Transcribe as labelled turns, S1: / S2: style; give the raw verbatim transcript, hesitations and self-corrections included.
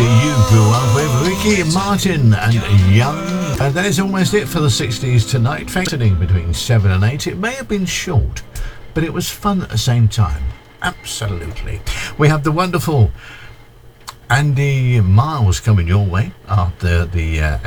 S1: you grew up with, Ricky Martin and Young. And that is almost it for the sixties tonight. Fascinating between seven and eight. It may have been short, but it was fun at the same time. Absolutely. We have the wonderful Andy Miles coming your way after the uh,